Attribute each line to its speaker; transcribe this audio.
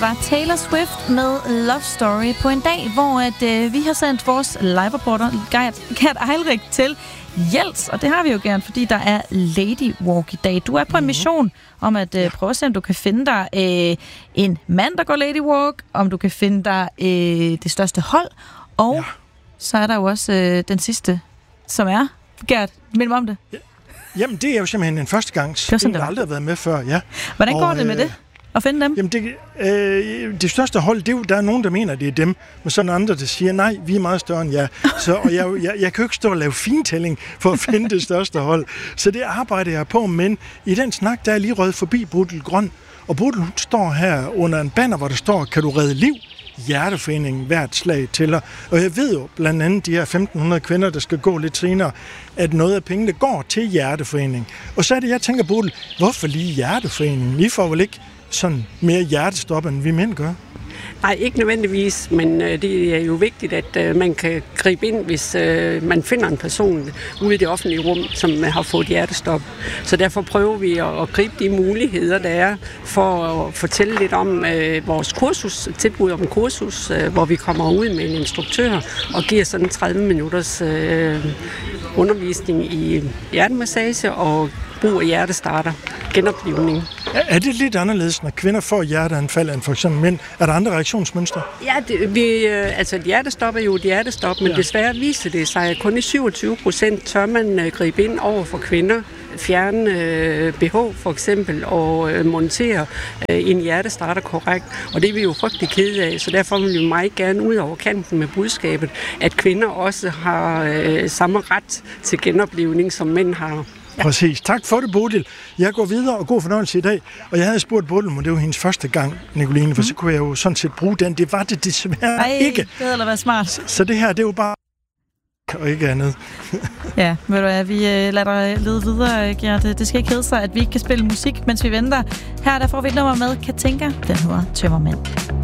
Speaker 1: var Taylor Swift med Love Story på en dag, hvor vi har sendt vores live-reporter Gert Eilrik til Jels, og det har vi jo gerne, fordi der er Lady Walk i dag. Du er på en mission om at prøve at se, om du kan finde dig en mand, der går Lady Walk, om du kan finde dig det største hold, og så er der jo også den sidste, som er, Gert, mind mig om det.
Speaker 2: Jamen, det er jo simpelthen en førstegangs. Det har aldrig været med før, ja.
Speaker 1: Hvordan går det med det? At finde dem?
Speaker 2: Jamen, det største hold, det er jo, der er nogen, der mener, det er dem, men så er andre, der siger, nej, vi er meget større end jer. Og jeg kan jo ikke stå og lave fintælling for at finde det største hold. Så det arbejder jeg på, men i den snak, der er lige røget forbi Bodil Grøn, og Bodil står her under en banner, hvor der står, kan du redde liv? Hjerteforeningen hvert slag tæller. Og jeg ved jo blandt andet de her 1.500 kvinder, der skal gå lidt senere, at noget af pengene går til Hjerteforeningen. Og så er det, jeg tænker, Bodil, hvorfor lige Hjerteforeningen? I får vel ikke sådan mere hjertestop, end vi mænd gør?
Speaker 3: Nej, ikke nødvendigvis, men det er jo vigtigt, at man kan gribe ind, hvis man finder en person ude i det offentlige rum, som har fået hjertestop. Så derfor prøver vi at gribe de muligheder, der er, for at fortælle lidt om vores kursus, tilbud om kursus, hvor vi kommer ud med en instruktør og giver sådan 30 minutters undervisning i hjertemassage og brug af hjertestarter, genoplivning.
Speaker 2: Er det lidt anderledes, når kvinder får hjerteanfald end for eksempel mænd? Er der andre reaktionsmønstre?
Speaker 3: Ja, et hjertestop er jo et hjertestop, men desværre viser det sig, at kun i 27% tør man gribe ind over for kvinder, fjerne BH for eksempel og montere en hjertestarter korrekt. Og det er vi jo frygtelig kede af, så derfor vil vi meget gerne ud over kanten med budskabet, at kvinder også har samme ret til genoplivning, som mænd har.
Speaker 2: Ja. Præcis. Tak for det, Bodil. Jeg går videre, og god fornøjelse i dag. Og jeg havde spurgt Bodil, men det var hendes første gang, Nicoline, for så kunne jeg jo sådan set bruge den. Det var det desværre ikke.
Speaker 1: Det havde da været smart.
Speaker 2: Så det her, det er jo bare og ikke andet.
Speaker 1: Ja, ved du hvad, vi lader dig lede videre, Gert. Det skal ikke hedde sig, at vi ikke kan spille musik, mens vi venter. Her der får vi et nummer med Katinka. Den hedder Tømmermænd.